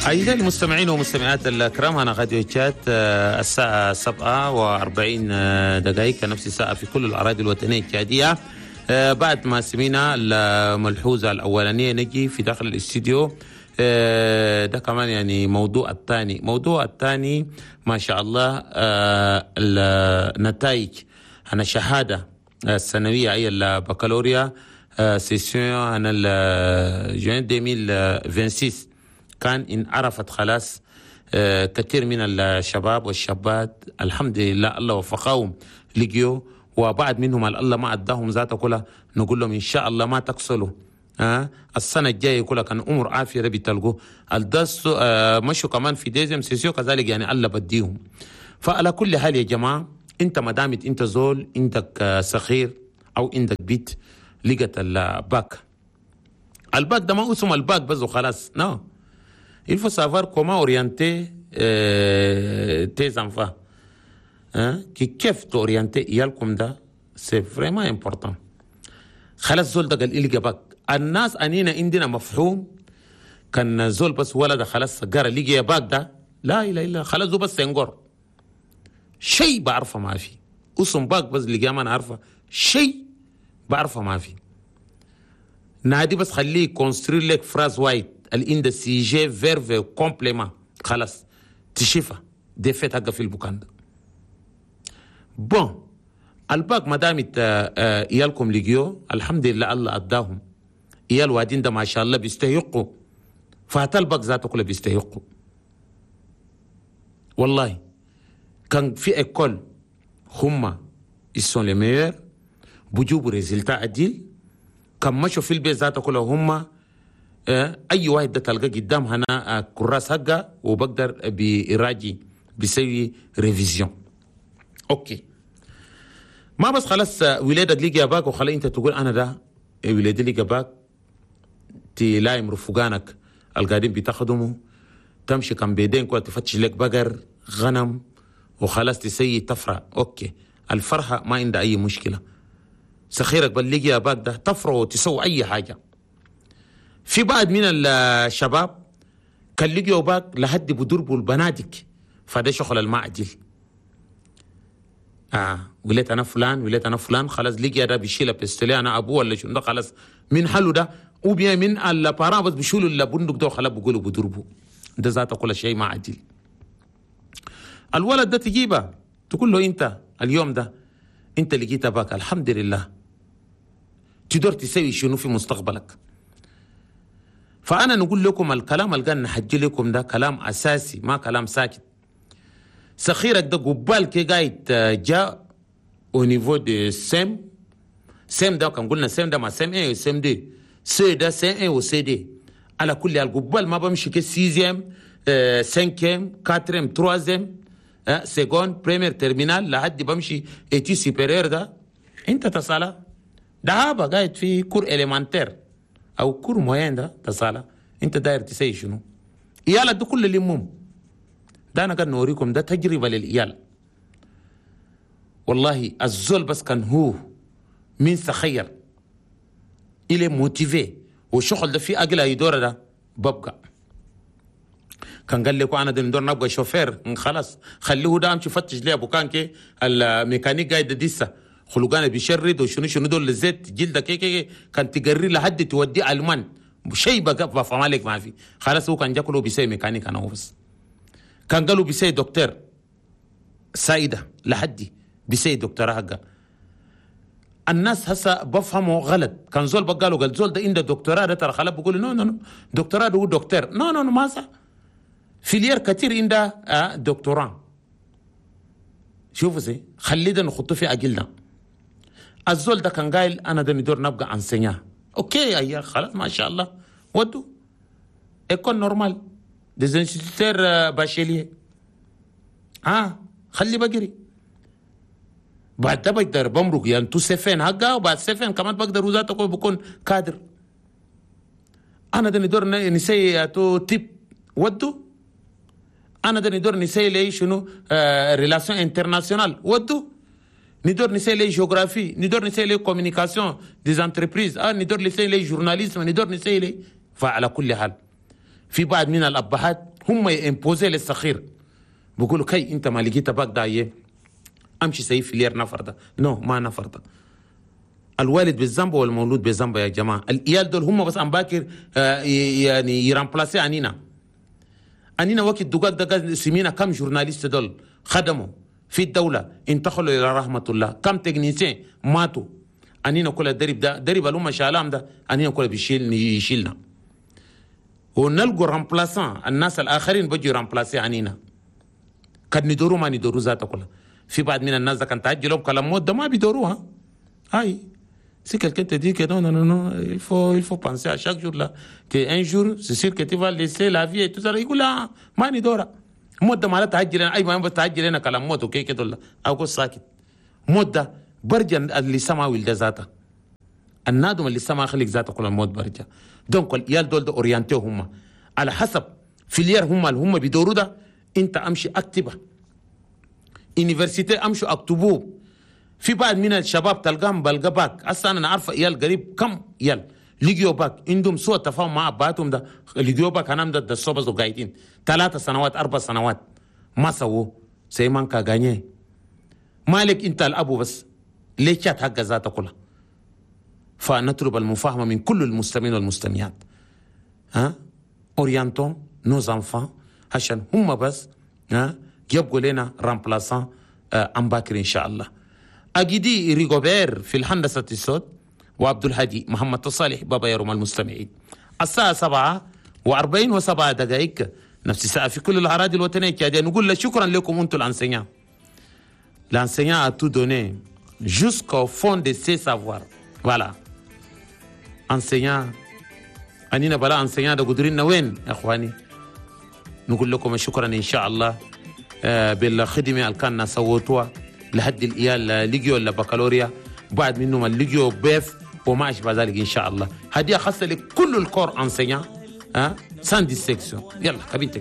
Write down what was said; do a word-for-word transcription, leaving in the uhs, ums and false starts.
أعزائي المستمعين ومستمعات الكرام، أنا غادي وجهات الساعة سبعة وأربعين دقائق نفس الساعة في كل الأراضي الوطنية التشادية. بعد ما سمينا الملحوظة الأولانية نجي في داخل الاستديو ده كمان يعني موضوع الثاني. موضوع الثاني ما شاء الله النتائج عن الشهادة السنوية أي البكالوريا سيسيون عن الجوين ألفين وستة كان إن عرفت خلاص آه كثير من الشباب والشابات الحمد لله الله وفقهم لقيوا، وبعد منهم الله ما أداهم ذاته كلها نقول لهم إن شاء الله ما تقصلوا. آه السنة الجاية كلها كان أمور عافية ربي تلقوا الدس آه مشوا كمان في ديزم سيسيو كذلك يعني الله بديهم. فعلى كل حال يا جماعة، أنت ما دامت أنت زول عندك آه صغير أو عندك بيت لقت الباك، الباك ده ما اسمه الباك بس وخلاص، نو no. Il faut savoir comment orienter euh, tes enfants. Hein? كيف تorienter عيالكم ده c'est vraiment important. خلاص زول ده قال إلقى باك. الناس أنينا عندنا مفهوم كان زول بس ولد خلاص قرا لقي باك ده لا إله إلا خلاص زول بس سنقر شيء بعرفه ما في. اسم باك بس لقى ما نعرفه شيء بعرفه ما في. نادي بس خليه كونستري لك فراز وايد الإند سيجي فيرف كومبليمان خلاص تشوفها دي فيت حقا في البكان ده. بون الباك ما دامت ايالكم لقيو الحمد لله الله اداهم ايال وادين ده ما شاء الله بيستحقوا، فات الباك ذاته كله بيستحقوا والله. كان في ايكول هما يسون لي ميور بجيبوا ريزلتا عديل، كان مشوا في البيت ذاته كله هما اي واحد ده تلقى قدام هنا كراس حقه وبقدر بيراجي بيسوي ريفيزيون. اوكي ما بس خلاص ولادك لقى باك وخلي انت تقول انا ده ولادي لقى باك تلايم رفقانك القاعدين بتخدموا تمشي كم بيدين كده تفتش لك بقر غنم وخلاص تسوي تفرح. اوكي الفرحه ما عندها اي مشكله، سخيرك بل لقى باك ده تفرح وتسوي اي حاجه. في بعض من الشباب كان لقيوا باك لحد بضربوا البنادق، فده شغل المعجل. اه وليت انا فلان وليت انا فلان خلاص لقيا ده بيشيل بيستولي انا ابوه ولا شنو ده خلاص من حلو ده وبيا من الباران بس بيشيلوا البندق ده خلاص بيقولوا بضربوا ده ذاته كل شيء معجل. الولد ده تجيبه تقول له انت اليوم ده انت لقيت باك الحمد لله تقدر تسوي شنو في مستقبلك. فأنا نقول لكم الكلام اللي قلنا نحجي لكم ده كلام أساسي ما كلام ساكت. سخيرك ده قبال كي قايد جاء au niveau de سيم سيم ده كان قلنا سيم ده مع سيم ايه وسيم دي سي ده سيم ايه وسي دي على كل القبال ما بمشي كي سيزيام اه سنكيم كاتريم تروازيم اه سيكون بريمير ترمينال لحد بمشي ايتي سيبيرير ده انت تصالة ده هابا قايد في كور إليمانتير او كور موين ده تصالة انت داير تسوي شنو؟ ايالك ده كل اللي ده انا قاعد نوريكم ده تجربه للعيال والله. الزول بس كان هو من سخير الى موتيفي والشغل ده في اقل يدور ده ببقى كان قال لكم انا دندور نبقى شوفير خلاص خليه ده امشي فتش لي ابو كان كي الميكانيك قاعد ديسه خلقانه بيشرد وشنو شنو دول الزيت جلده كي كي كان تقري لحد توديه المان شيء بقى بفهم عليك ما في خلاص. هو كان جاكله بيسوي ميكانيك انا بس كان قالوا بيسوي دكتور سايده لحدي بيسوي دكتوراه حقه. الناس هسه بفهموا غلط، كان زول بقالوا قال زول ده عنده دكتوراه ده ترى خلاص بيقولوا نو نو نو دكتوراه ده هو دكتور نو نو نو ما صح. فيلير كثير عنده آه دكتوراه. شوفوا زي خلي ده نخطه في اجلنا. الزول ده كان قايل انا ده ندور نبقى انسينيا. اوكي ايا خلاص ما شاء الله ودوا ايكون نورمال des instituteurs باشيليه اه خلي بقري بعد ده بقدر بمرق يعني تو سفين حقا وبعد سفين كمان بقدر وذاته بكون كادر. انا ده ندور نسي تو تيب ودوا انا ده ندور نسي لي شنو آه ريلاسيون انترناسيونال ودوا ندور نسي لي جيوغرافي ندور نسي لي كوميونيكاسيون ديز انتربريز اه ندور نسي لي جورناليزم ندور نسي لي. فعلى كل حال في بعض من الابهات هم يمبوزي للصغير، بيقولوا كي انت ما لقيت باك دايه امشي سيف في لير نفر ده. نو no, ما نفر ده. الوالد بالذنب والمولود بالذنب يا جماعه. العيال دول هم بس ام باكر آه يعني يرامبلاسي انينا. انينا وقت دقاق دقاق سمينا كم جورناليست دول خدموا في الدوله انتقلوا الى رحمه الله، كم تكنيسيين ماتوا. انينا كل درب ده درب الامه شالام ده انينا كل بيشيل يشيلنا ونلقوا رامبلاسان. الناس الاخرين بيجوا رامبلاسي انينا قد ندوروا ما ندوروا ذاته كلها. في بعض من الناس كان تعجلوا بكلام موت ده ما بيدوروها. هاي c'est quelqu'un te dit que non non non non il faut il faut penser à chaque jour là que un jour c'est sûr que tu vas laisser la vie et tout ça. يقول لا ما ندورها موت ده معناتها تعجل. اي ما بتعجل هنا كلام موت وكي كده ولا اقول ساكت. موت ده برجع اللي سما ولد ذاته النادم اللي سما خلق ذاته كل الموت برجع. دونك العيال دول ده اورينتيو هم على حسب فيلير هم اللي هم بيدوروا ده. انت امشي اكتبه يونيفرسيتي امشوا اكتبوه. في بعض من الشباب تلقاهم بلقى باك. اصلا انا عارفه عيال قريب كم عيال لقيوا باك عندهم سوء تفاهم مع اباتهم ده. لقيوا باك انا مدد الصوبز وقايدين ثلاثة سنوات اربع سنوات ما سووا سيمان كاغاني. مالك انت الابو بس ليش حق ذاته كلها. فنطلب المفاهمه من كل المستمعين والمستمعات. ها اورينتون نوز انفان عشان هم بس ها يبقوا لنا رامبلاسان ام باكر ان شاء الله. أجدي ريغوبير في الهندسة الصوت وعبد الهادي محمد صالح بابا يروم المستمعين. الساعة سبعة وأربعين وسبعة دقائق نفس الساعة في كل الأراضي الوطنية كده. نقول شكرا لكم أنتم الأنسينيان. L'enseignant a tout donné jusqu'au fond de ses savoirs. Voilà. Enseignant أنينا بلا enseignant ده قدرنا وين يا أخواني. نقول لكم شكرا إن شاء الله آه بالخدمة اللي كنا سوتوها لحد الإيال لقيوا البكالوريا بعد منهم لقيوا بيف وما أشبه ذلك إن شاء الله. هدية خاصة لكل الكور أنسيان ها سان ديسكسيون. يلا كابين